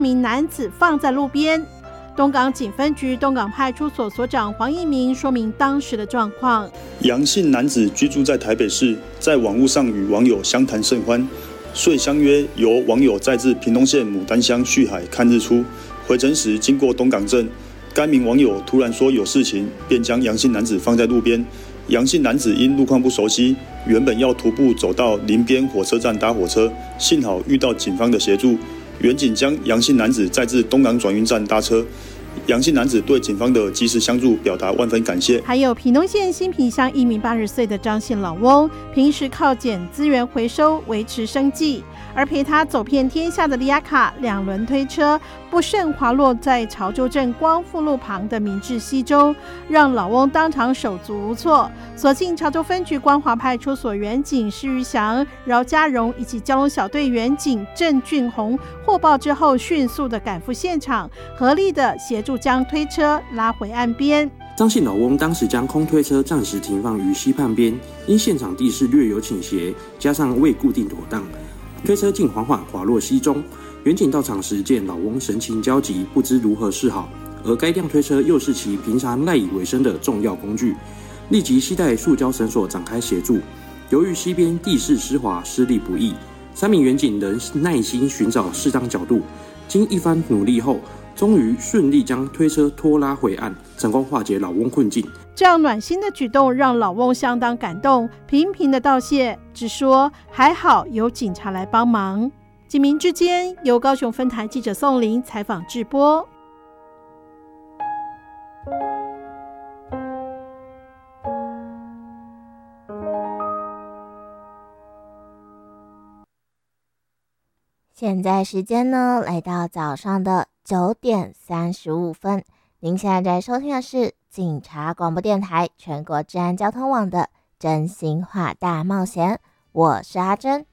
名男子放在路边。东港警分局东港派出所所长黄一鸣说明当时的状况： 杨姓男子居住在台北市，在网络上与网友相谈甚欢，遂相约由网友载至屏东县牡丹乡旭海看日出。回程时经过东港镇，该名网友突然说有事情，便将杨姓男子放在路边。杨姓男子因路况不熟悉，原本要徒步走到林边火车站搭火车，幸好遇到警方的协助，员警将杨姓男子载至东港转运站搭车。杨姓男子对警方的及时相助表达万分感谢。 还有屏东县新平乡一名80岁的张姓老翁，平时靠捡资源回收维持生计，而陪他走遍天下的利亚卡2轮推车不慎滑落在潮州镇光复路旁的明治溪中，让老翁当场手足无措。所幸潮州分局光华派出所员警施玉祥、饶家荣以及交通小队员警郑俊宏获报之后，迅速的赶赴现场，合力的协助将推车拉回岸边。 张姓老翁当时将空推车暂时停放于溪畔边，因现场地势略有倾斜，加上未固定妥当，推车竟缓缓滑落溪中。员警到场时见老翁神情焦急，不知如何是好，而该辆推车又是其平常赖以为生的重要工具，立即携带塑胶绳索展开协助。由于溪边地势湿滑，施力不易，3名员警仍耐心寻找适当角度，经一番努力后，终于顺利将推车拖拉回岸，成功化解老翁困境。 这样暖心的举动让老翁相当感动，频频的道谢，只说还好有警察来帮忙。警民之间由高雄分台记者宋玲采访制播。 现在时间呢，来到早上的9点35分。您现在在收听的是警察广播电台全国治安交通网的真心话大冒险，我是阿珍。